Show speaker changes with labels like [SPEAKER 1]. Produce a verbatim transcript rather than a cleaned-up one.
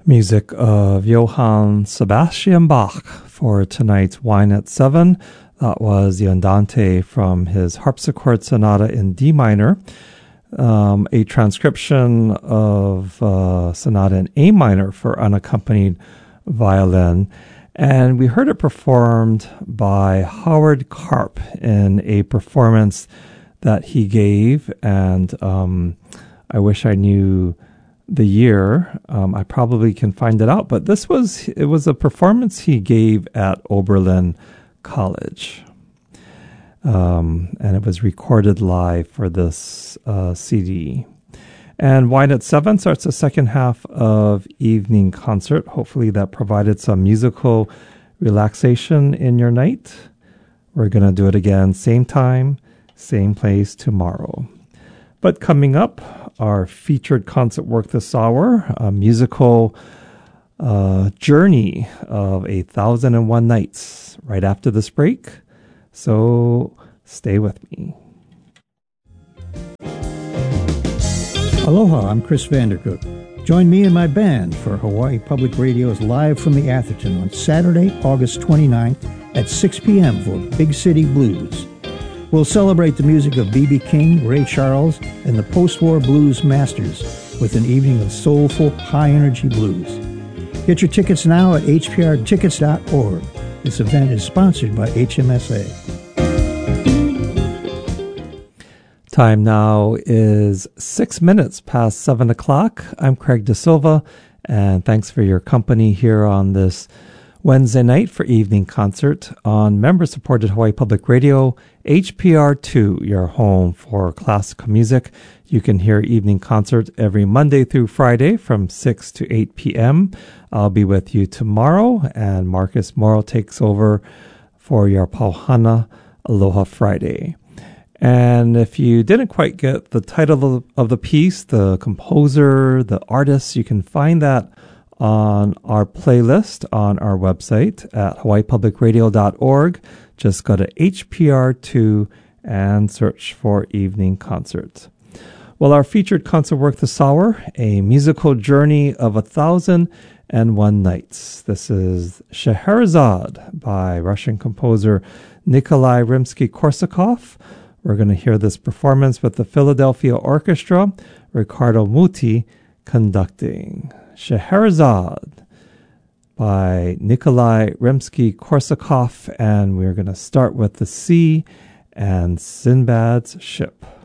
[SPEAKER 1] Music of Johann Sebastian Bach for tonight's Wine at Seven. That was the Andante from his harpsichord sonata in D minor, um, a transcription of uh, sonata in A minor for unaccompanied violin. And we heard it performed by Howard Karp in a performance that he gave. And um, I wish I knew the year. Um, I probably can find it out, but this was it was a performance he gave at Oberlin College, um, and it was recorded live for this uh, C D. And Wine at Seven starts the second half of evening concert. Hopefully, that provided some musical relaxation in your night. We're gonna do it again, same time, same place tomorrow. But coming up, our featured concert work this hour, a musical uh, journey of A Thousand and One Nights, right after this break. So stay with me.
[SPEAKER 2] Aloha, I'm Chris Vandercook. Join me and my band for Hawaii Public Radio's Live from the Atherton on Saturday, August twenty-ninth at six p.m. for Big City Blues. We'll celebrate the music of B B King, Ray Charles, and the post-war blues masters with an evening of soulful, high-energy blues. Get your tickets now at h p r tickets dot org. This event is sponsored by H M S A.
[SPEAKER 1] Time now is six minutes past seven o'clock. I'm Craig De Silva, and thanks for your company here on this Wednesday night for evening concert on member-supported Hawaii Public Radio, H P R two, your home for classical music. You can hear evening concert every Monday through Friday from six to eight p.m. I'll be with you tomorrow, and Marcus Morrow takes over for your Pauhana Aloha Friday. And if you didn't quite get the title of, of the piece, the composer, the artist, you can find that on our playlist on our website at hawaii public radio dot org. Just go to H P R two and search for evening concerts. Well, our featured concert work this hour, a musical journey of a thousand and one nights. This is Scheherazade by Russian composer Nikolai Rimsky-Korsakov. We're going to hear this performance with the Philadelphia Orchestra, Riccardo Muti conducting. Scheherazade by Nikolai Rimsky-Korsakov, and we're going to start with the sea and Sinbad's ship.